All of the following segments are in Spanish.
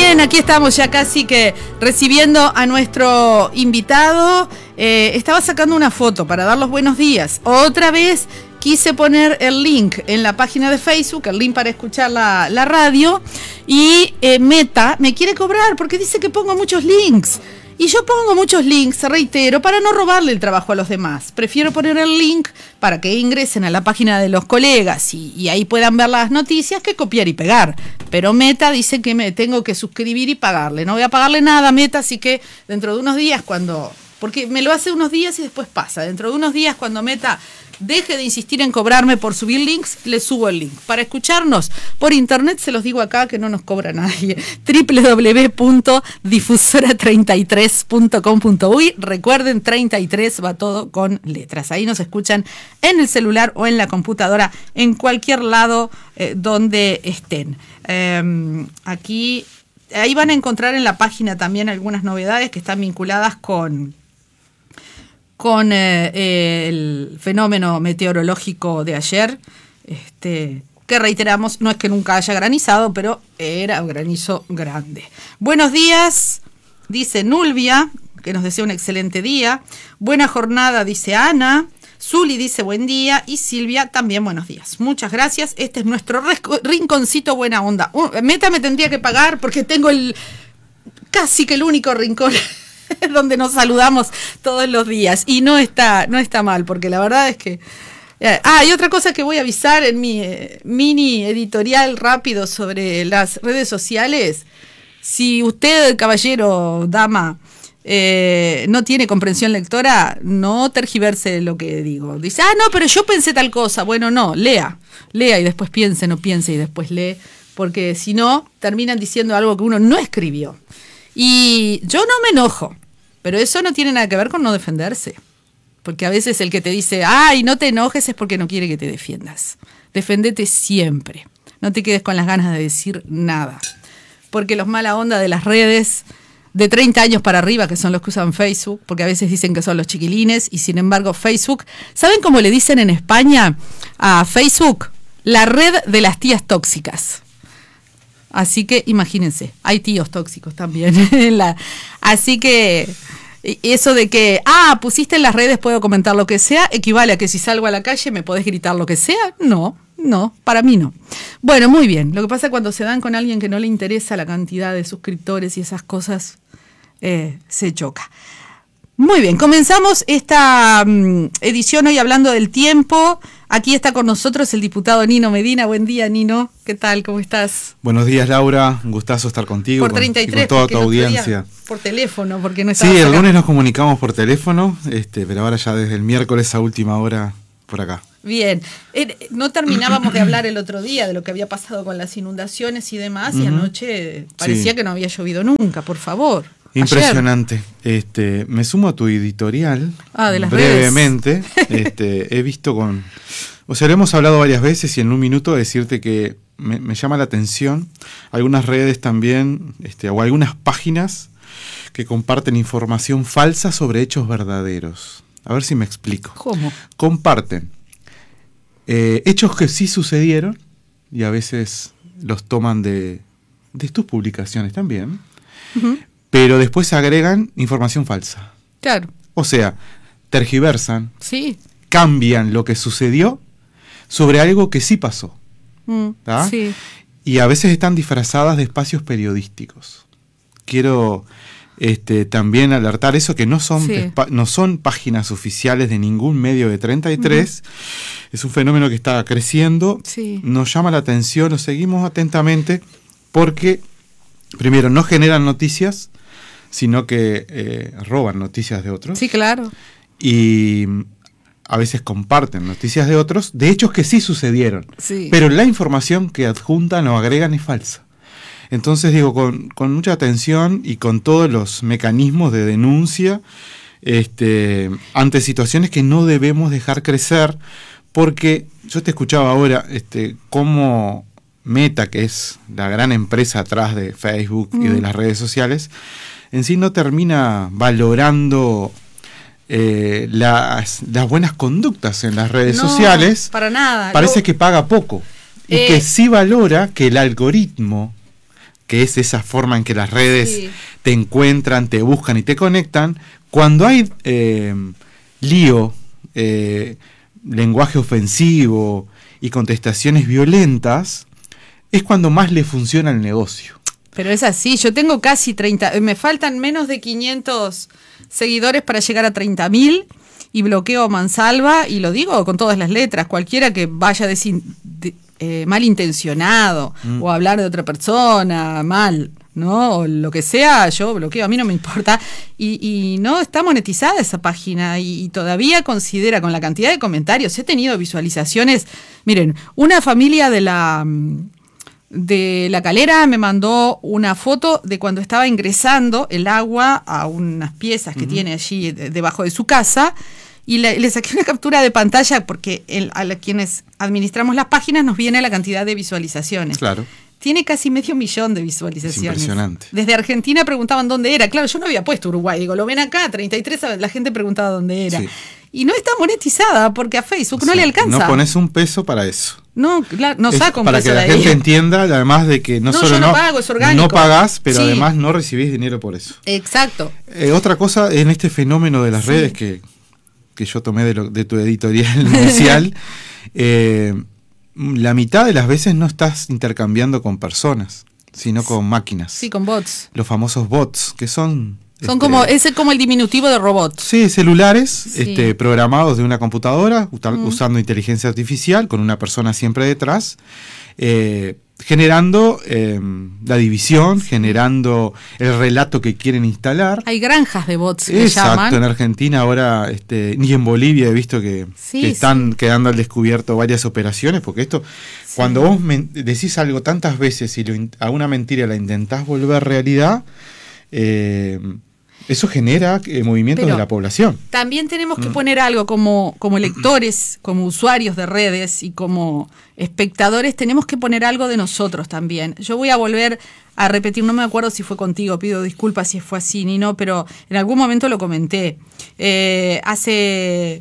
Bien, aquí estamos ya casi que recibiendo a nuestro invitado. Estaba sacando una foto para dar los buenos días. Otra vez quise poner el link en la página de Facebook, el link para escuchar la radio, y Meta me quiere cobrar porque dice que pongo muchos links. Y yo pongo muchos links, reitero, para no robarle el trabajo a los demás. Prefiero poner el link para que ingresen a la página de los colegas y ahí puedan ver las noticias que copiar y pegar. Pero Meta dice que me tengo que suscribir y pagarle. No voy a pagarle nada a Meta, así que dentro de unos días porque me lo hace unos días y después pasa. Dentro de unos días cuando Meta deje de insistir en cobrarme por subir links, le subo el link. Para escucharnos por internet, se los digo acá que no nos cobra nadie. www.difusora33.com.uy. Recuerden, 33 va todo con letras. Ahí nos escuchan en el celular o en la computadora, en cualquier lado donde estén. Ahí van a encontrar en la página también algunas novedades que están vinculadas con el fenómeno meteorológico de ayer, que reiteramos, no es que nunca haya granizado, pero era un granizo grande. Buenos días, dice Nulvia, que nos desea un excelente día. Buena jornada, dice Ana. Zuli dice buen día, y Silvia también buenos días. Muchas gracias. Este es nuestro rinconcito buena onda. Meta me tendría que pagar porque tengo casi que el único rincón donde nos saludamos todos los días, y no está mal, porque la verdad es que y otra cosa que voy a avisar en mi mini editorial rápido sobre las redes sociales: si usted, caballero, dama, no tiene comprensión lectora, no tergiverse lo que digo. Dice, no, pero yo pensé tal cosa. Bueno, no, lea y después piense, no piense y después lee, porque si no, terminan diciendo algo que uno no escribió. Y yo no me enojo, pero eso no tiene nada que ver con no defenderse. Porque a veces el que te dice, no te enojes, es porque no quiere que te defiendas. Defendete siempre. No te quedes con las ganas de decir nada. Porque los mala onda de las redes de 30 años para arriba, que son los que usan Facebook, porque a veces dicen que son los chiquilines, y sin embargo Facebook, ¿saben cómo le dicen en España a Facebook? La red de las tías tóxicas. Así que imagínense, hay tíos tóxicos también. Así que eso de que, pusiste en las redes, puedo comentar lo que sea, equivale a que si salgo a la calle me podés gritar lo que sea. No, para mí no. Bueno, muy bien. Lo que pasa cuando se dan con alguien que no le interesa la cantidad de suscriptores y esas cosas, se choca. Muy bien, comenzamos esta edición hoy hablando del tiempo. Aquí está con nosotros el diputado Nino Medina. Buen día, Nino. ¿Qué tal? ¿Cómo estás? Buenos días, Laura. Un gustazo estar contigo por 33, y con toda tu audiencia. Por teléfono, porque no estabas Sí, el acá. lunes nos comunicamos por teléfono, pero ahora ya desde el miércoles a última hora por acá. Bien. No terminábamos de hablar el otro día de lo que había pasado con las inundaciones y demás, y anoche parecía que no había llovido nunca, por favor. Impresionante. Me sumo a tu editorial de las brevemente. He visto lo hemos hablado varias veces, y en un minuto decirte que me llama la atención algunas redes también, o algunas páginas que comparten información falsa sobre hechos verdaderos. A ver si me explico. ¿Cómo? Comparten hechos que sí sucedieron, y a veces los toman de tus publicaciones también. Uh-huh. Pero después agregan información falsa. Claro. O sea, tergiversan, sí, cambian lo que sucedió sobre algo que sí pasó. Sí. Y a veces están disfrazadas de espacios periodísticos. Quiero también alertar eso, que no son páginas oficiales de ningún medio de 33. Uh-huh. Es un fenómeno que está creciendo. Sí. Nos llama la atención, lo seguimos atentamente, porque primero no generan noticias, sino que roban noticias de otros. Sí, claro. Y a veces comparten noticias de otros, de hechos que sí sucedieron. Sí. Pero la información que adjuntan o agregan es falsa. Entonces digo, con mucha atención y con todos los mecanismos de denuncia ante situaciones que no debemos dejar crecer, porque yo te escuchaba ahora cómo Meta, que es la gran empresa atrás de Facebook y de las redes sociales, en sí no termina valorando las buenas conductas en las redes sociales. Para nada. Parece que paga poco. Y que sí valora que el algoritmo que es esa forma en que las redes Sí. te encuentran, te buscan y te conectan, cuando hay lío, lenguaje ofensivo y contestaciones violentas, es cuando más le funciona el negocio. Pero es así, yo tengo casi 30, me faltan menos de 500 seguidores para llegar a 30.000 y bloqueo a mansalva, y lo digo con todas las letras, cualquiera que vaya malintencionado o hablar de otra persona mal, ¿no? O lo que sea, yo bloqueo, a mí no me importa. Y no está monetizada esa página y todavía considera, con la cantidad de comentarios, he tenido visualizaciones. Miren, una familia de La Calera me mandó una foto de cuando estaba ingresando el agua a unas piezas que tiene allí debajo de su casa, y le saqué una captura de pantalla porque a quienes administramos las páginas nos viene la cantidad de visualizaciones. Claro. Tiene casi 500.000 de visualizaciones. Es impresionante. Desde Argentina preguntaban dónde era. Claro, yo no había puesto Uruguay. Digo, lo ven acá, 33, la gente preguntaba dónde era. Sí. Y no está monetizada porque a Facebook no le alcanza. No pones un peso para eso. No, no saco un para peso que la de ahí. gente entienda, además de que no solo yo no pago, es orgánico. no pagás, pero Sí. además no recibís dinero por eso. Exacto. Otra cosa en este fenómeno de las Sí. redes que yo tomé de tu editorial inicial, la mitad de las veces no estás intercambiando con personas, sino con máquinas. Sí, con bots. Los famosos bots, que son... Son como el diminutivo de robot. Sí, celulares Sí. programados de una computadora, usando inteligencia artificial, con una persona siempre detrás, generando la división, generando el relato que quieren instalar. Hay granjas de bots que Exacto, llaman. en Argentina ahora, y en Bolivia he visto que están quedando al descubierto varias operaciones, porque esto, cuando vos decís algo tantas veces y a una mentira la intentás volver realidad, eso genera movimientos de la población. También tenemos que poner algo como lectores, como usuarios de redes y como espectadores, tenemos que poner algo de nosotros también. Yo voy a volver a repetir, no me acuerdo si fue contigo, pido disculpas si fue así ni no, pero en algún momento lo comenté. Hace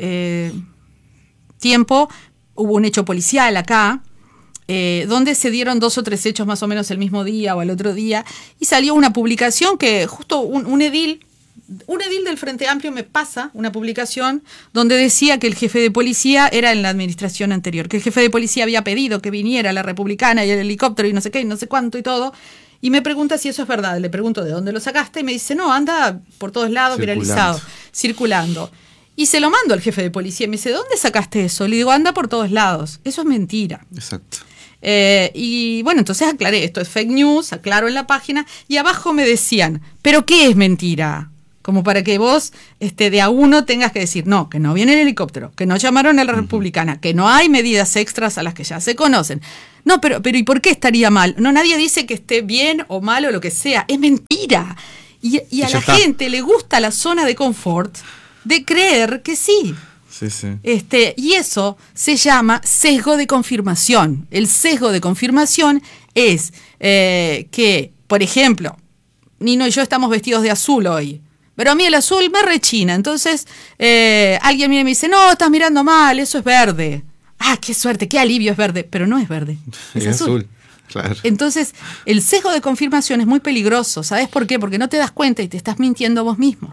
tiempo hubo un hecho policial acá, donde se dieron 2 o 3 hechos más o menos el mismo día o el otro día, y salió una publicación que justo un edil del Frente Amplio me pasa una publicación donde decía que el jefe de policía era en la administración anterior, que el jefe de policía había pedido que viniera la republicana y el helicóptero y no sé qué, y no sé cuánto y todo, y me pregunta si eso es verdad. Le pregunto de dónde lo sacaste y me dice, no, anda por todos lados, viralizado, circulando. Y se lo mando al jefe de policía y me dice, ¿dónde sacaste eso? Le digo, anda por todos lados. Eso es mentira. Exacto. Y bueno, entonces aclaré, esto es fake news, aclaro en la página, y abajo me decían, ¿pero qué es mentira? Como para que vos de a uno tengas que decir, no, que no viene el helicóptero, que no llamaron a la republicana, que no hay medidas extras a las que ya se conocen. No, pero ¿y por qué estaría mal? No, nadie dice que esté bien o mal o lo que sea, es mentira. Y a la gente le gusta la zona de confort de creer que sí. Sí, sí. Y eso se llama sesgo de confirmación. El sesgo de confirmación es que, por ejemplo, Nino y yo estamos vestidos de azul hoy, pero a mí el azul me rechina. Entonces alguien viene y me dice, no, estás mirando mal, eso es verde. Ah, qué suerte, qué alivio, es verde. Pero no es verde, es azul. Claro. Entonces, el sesgo de confirmación es muy peligroso. ¿Sabes por qué? Porque no te das cuenta y te estás mintiendo vos mismo.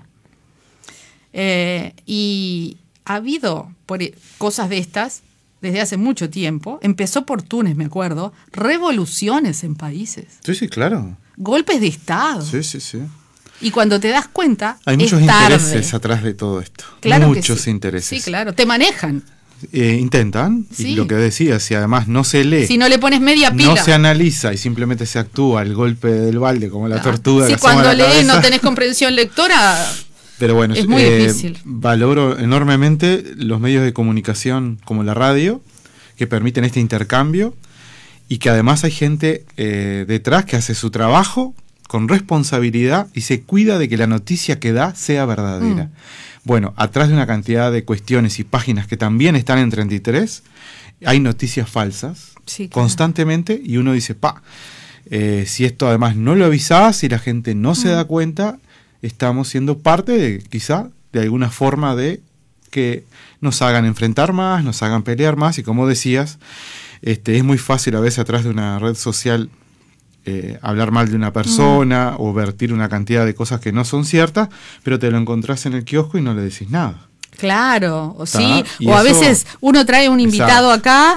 Y ha habido cosas de estas desde hace mucho tiempo. Empezó por Túnez, me acuerdo. Revoluciones en países. Sí, sí, claro. Golpes de Estado. Sí, sí, sí. Y cuando te das cuenta, hay muchos intereses atrás de todo esto. Claro, muchos intereses. Sí, claro. Te manejan. Intentan, Sí. y lo que decías, si además no se lee, si no le pones media pila, no se analiza y simplemente se actúa el golpe del balde como la tortuga. Si que asoma cuando la lees cabeza. no tenés comprensión lectora, pero bueno, es muy difícil. Valoro enormemente los medios de comunicación como la radio, que permiten este intercambio, y que además hay gente detrás que hace su trabajo con responsabilidad y se cuida de que la noticia que da sea verdadera. Bueno, atrás de una cantidad de cuestiones y páginas que también están en 33, hay noticias falsas, sí, claro, constantemente, y uno dice, si esto además no lo avisás, si la gente no se da cuenta, estamos siendo parte de, quizá, de alguna forma de que nos hagan enfrentar más, nos hagan pelear más, y como decías, es muy fácil a veces atrás de una red social hablar mal de una persona o vertir una cantidad de cosas que no son ciertas, pero te lo encontrás en el kiosco y no le decís nada. Claro, o ¿Está? sí, Y o a eso- veces uno trae un invitado Exacto. acá,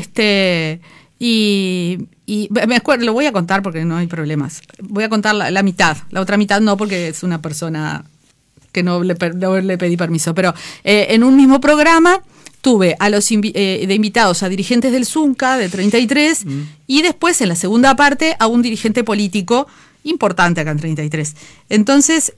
y me acuerdo, lo voy a contar porque no hay problemas. Voy a contar la mitad, la otra mitad no, porque es una persona que no le pedí permiso, pero en un mismo programa tuve a los de invitados a dirigentes del Zunca de 33 y después en la segunda parte a un dirigente político importante acá en 33. Entonces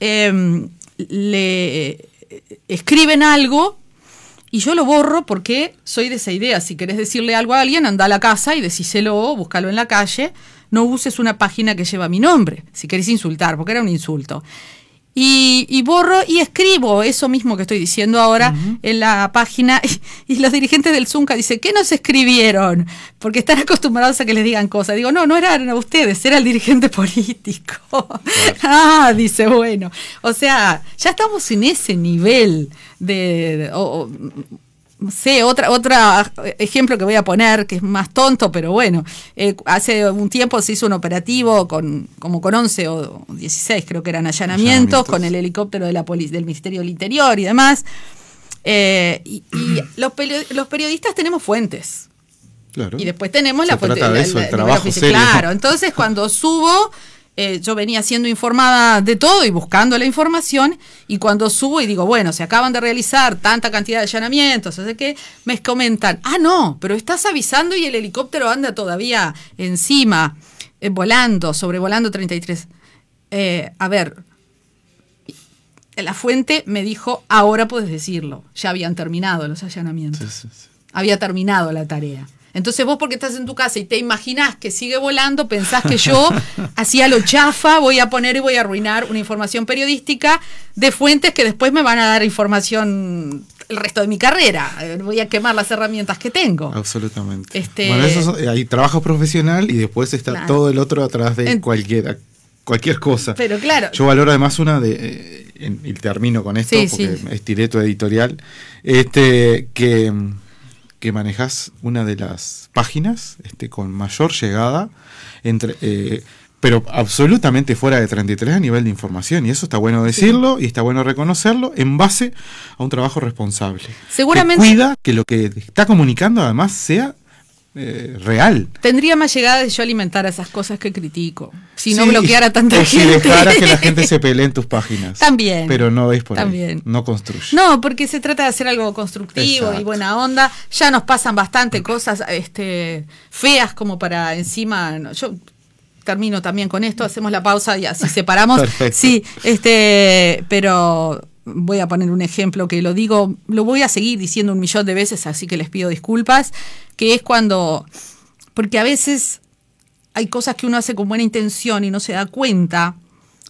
le escriben algo y yo lo borro porque soy de esa idea. Si querés decirle algo a alguien, anda a la casa y decíselo, búscalo en la calle. No uses una página que lleva mi nombre, si querés insultar, porque era un insulto. Y borro y escribo eso mismo que estoy diciendo ahora en la página. Y los dirigentes del Zunca dicen, ¿qué nos escribieron? Porque están acostumbrados a que les digan cosas. Digo, no eran ustedes, era el dirigente político. Ah, dice, bueno. O sea, ya estamos en ese nivel no sé, otro ejemplo que voy a poner, que es más tonto, pero bueno, hace un tiempo se hizo un operativo con 11 o 16, creo que eran allanamientos, con el helicóptero de del Ministerio del Interior y demás. Y los periodistas tenemos fuentes. Claro. Y después tenemos Se la fuente trata de eso, el trabajo oficial. serio. Claro, entonces cuando subo, yo venía siendo informada de todo y buscando la información, y cuando subo y digo, bueno, se acaban de realizar tanta cantidad de allanamientos, o sea que me comentan, no, pero estás avisando y el helicóptero anda todavía encima, sobrevolando 33. A ver, la fuente me dijo, ahora puedes decirlo, ya habían terminado los allanamientos. Sí. Había terminado la tarea. Entonces vos, porque estás en tu casa y te imaginás que sigue volando, pensás que yo, hacía lo chafa, voy a poner y voy a arruinar una información periodística de fuentes que después me van a dar información el resto de mi carrera. Voy a quemar las herramientas que tengo. Absolutamente. Bueno, hay trabajo profesional y después está todo el otro atrás de cualquier cosa. Pero claro. Yo valoro además y termino con esto, porque estiré tu editorial, que manejas una de las páginas con mayor llegada, pero absolutamente fuera de 33 a nivel de información, y eso está bueno decirlo y está bueno reconocerlo en base a un trabajo responsable. Seguramente que cuida que lo que está comunicando además sea real. Tendría más llegada si yo alimentara esas cosas que critico, si no bloqueara tanta gente. Si dejaras que la gente se pelee en tus páginas. También. Pero no es por también. ahí. No construye. No, porque se trata de hacer algo constructivo. Exacto. Y buena onda. Ya nos pasan bastante cosas feas como para encima. Yo termino también con esto, hacemos la pausa y así separamos. Perfecto. Sí, pero voy a poner un ejemplo que lo voy a seguir diciendo 1.000.000 de veces, así que les pido disculpas, que es porque a veces hay cosas que uno hace con buena intención y no se da cuenta